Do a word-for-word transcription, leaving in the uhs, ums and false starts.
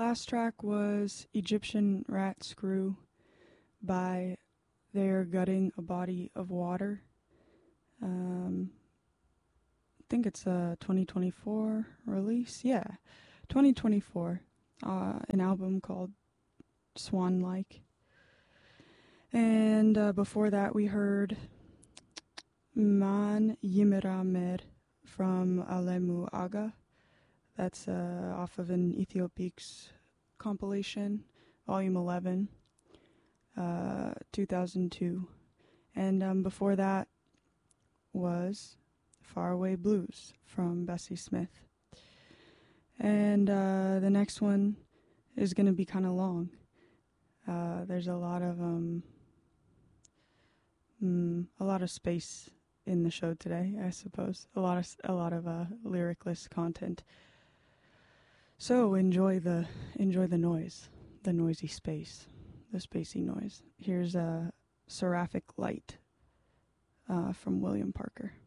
last track was Egyptian Rat Screw by They're Gutting a Body of Water. Um, I think it's a twenty twenty-four release. Yeah, twenty twenty-four. Uh, an album called Swan Like. And uh, before that, we heard Man Yimiramer from Alemu Aga. That's uh, off of an Ethiopics compilation, volume eleven, uh, two thousand two. And um, before that was Faraway Blues from Bessie Smith. And uh, the next one is going to be kind of long. Uh, there's a lot of um, mm, a lot of space in the show today, I suppose. A lot of a lot of uh, lyricless content. So enjoy the enjoy the noise, the noisy space, the spacey noise. Here's a Seraphic Light uh, from William Parker.